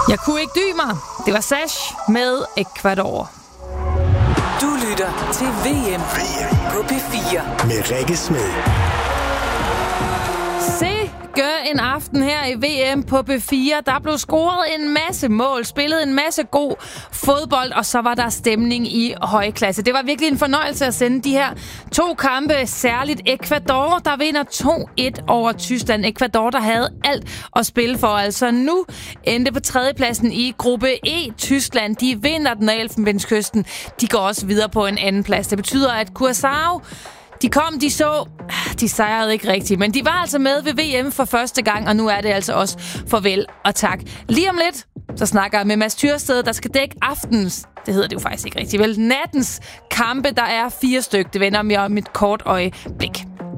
Jeg kunne ikke dy mig. Det var Sash med Ecuador. Du lytter til VM på P4 med Rikke Smed. Gør en aften her i VM på P4. Der blev scoret en masse mål, spillet en masse god fodbold, og så var der stemning i højklasse. Det var virkelig en fornøjelse at sende de her 2 kampe, særligt Ecuador, der vinder 2-1 over Tyskland. Ecuador, der havde alt at spille for. Altså nu endte på 3. pladsen i gruppe E. Tyskland, de vinder den af Elfenbenskysten. De går også videre på en anden plads. Det betyder, at Curaçao, de sejrede ikke rigtigt, men de var altså med ved VM for første gang, og nu er det altså også farvel og tak. Lige om lidt, så snakker jeg med Mads Tyrsted, der skal dække aftens, det hedder det jo faktisk ikke rigtigt, vel, nattens kampe, der er 4 stykker. Det vender mig om et kort øjeblik.